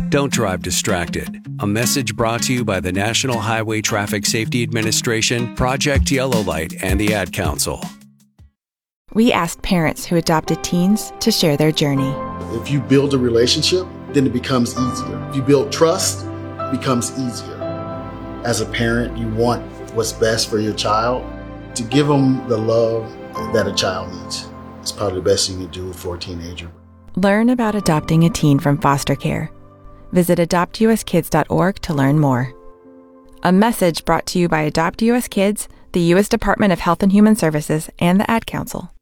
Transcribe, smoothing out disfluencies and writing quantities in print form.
Don't drive distracted. A message brought to you by the National Highway Traffic Safety Administration, Project Yellow Light, and the Ad Council. We asked parents who adopted teens to share their journey. If you build a relationship, then it becomes easier. If you build trust, it becomes easier. As a parent, you want what's best for your child. To give them the love that a child needs. It's probably the best thing you can do for a teenager. Learn about adopting a teen from foster care. Visit adoptuskids.org to learn more. A message brought to you by Adopt US Kids, the U.S. Department of Health and Human Services, and the Ad Council.